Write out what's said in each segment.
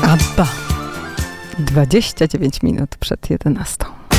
ABBA. 29 minut przed 11.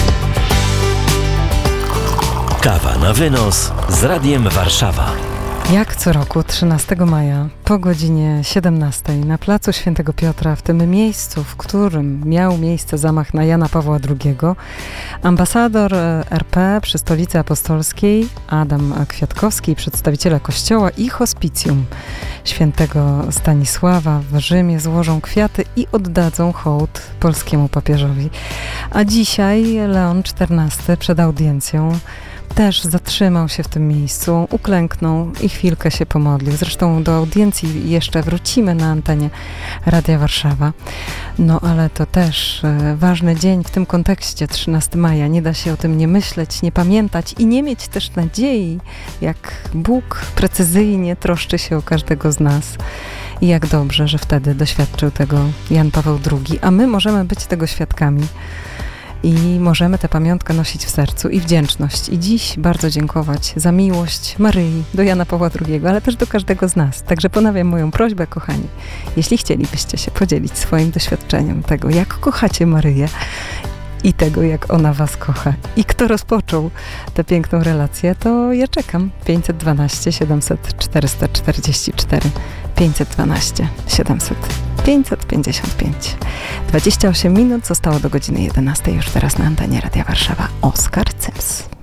Kawa na wynos z Radiem Warszawa. Jak co roku 13 maja po godzinie 17 na placu Świętego Piotra, w tym miejscu, w którym miał miejsce zamach na Jana Pawła II, ambasador RP przy Stolicy Apostolskiej Adam Kwiatkowski, przedstawiciele Kościoła i hospicjum Świętego Stanisława w Rzymie złożą kwiaty i oddadzą hołd polskiemu papieżowi. A dzisiaj Leon XIV przed audiencją też zatrzymał się w tym miejscu, uklęknął i chwilkę się pomodlił. Zresztą do audiencji jeszcze wrócimy na antenie Radia Warszawa. No ale to też ważny dzień w tym kontekście, 13 maja. Nie da się o tym nie myśleć, nie pamiętać i nie mieć też nadziei, jak Bóg precyzyjnie troszczy się o każdego z nas. I jak dobrze, że wtedy doświadczył tego Jan Paweł II, a my możemy być tego świadkami. I możemy tę pamiątkę nosić w sercu i wdzięczność. I dziś bardzo dziękować za miłość Maryi do Jana Pawła II, ale też do każdego z nas. Także ponawiam moją prośbę, kochani. Jeśli chcielibyście się podzielić swoim doświadczeniem tego, jak kochacie Maryję i tego, jak ona was kocha i kto rozpoczął tę piękną relację, to ja czekam. 512 700 444 512 700 555. 28 minut zostało do godziny 11. Już teraz na antenie Radia Warszawa Oskar Cyms.